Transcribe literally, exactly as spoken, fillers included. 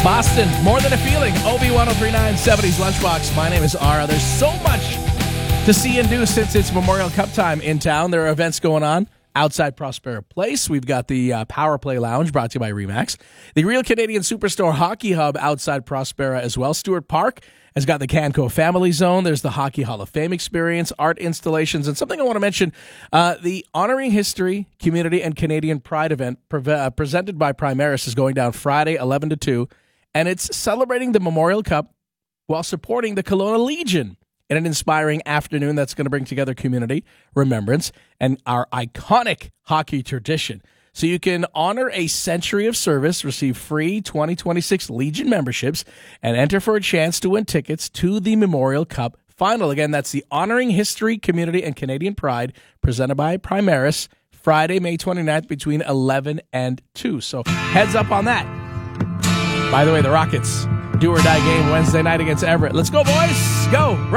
Boston, More Than a Feeling, O B ten thirty-nine seventies Lunchbox. My name is Ara. There's so much to see and do since it's Memorial Cup time in town. There are events going on outside Prospera Place. We've got the uh, Power Play Lounge brought to you by Remax. The Real Canadian Superstore Hockey Hub outside Prospera as well. Stewart Park has got the Canco Family Zone. There's the Hockey Hall of Fame experience, art installations, and something I want to mention, uh, the Honoring History, Community, and Canadian Pride event pre- uh, presented by Primaris is going down Friday, eleven to two, and it's celebrating the Memorial Cup while supporting the Kelowna Legion in an inspiring afternoon that's going to bring together community, remembrance, and our iconic hockey tradition. So you can honor a century of service, receive free twenty twenty-six Legion memberships, and enter for a chance to win tickets to the Memorial Cup final. Again, that's the Honoring History, Community, and Canadian Pride presented by Primaris, Friday, May twenty-ninth between eleven and two. So heads up on that. By the way, the Rockets, do or die game Wednesday night against Everett. Let's go, boys. Go.